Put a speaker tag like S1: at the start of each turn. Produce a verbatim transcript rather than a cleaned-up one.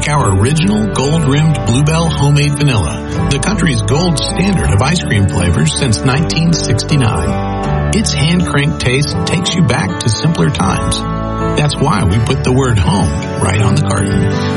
S1: like our original gold-rimmed Bluebell homemade vanilla, the country's gold standard of ice cream flavors since nineteen sixty-nine. Its hand-cranked taste takes you back to simpler times. That's why we put the word home right on the carton.